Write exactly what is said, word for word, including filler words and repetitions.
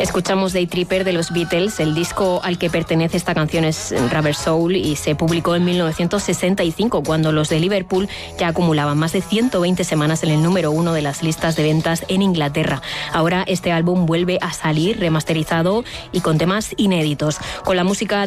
Escuchamos Day Tripper de los Beatles. El disco al que pertenece esta canción es Rubber Soul y se publicó en mil novecientos sesenta y cinco, cuando los de Liverpool ya acumulaban más de ciento veinte semanas en el número uno de las listas de ventas en Inglaterra. Ahora este álbum vuelve a salir remasterizado y con temas inéditos. Con la música